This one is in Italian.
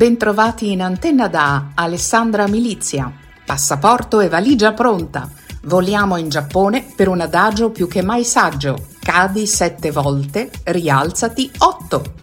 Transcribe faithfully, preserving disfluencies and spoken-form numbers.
Bentrovati in antenna da Alessandra Milizia. Passaporto e valigia pronta. Voliamo in Giappone per un adagio più che mai saggio. Cadi sette volte, rialzati otto.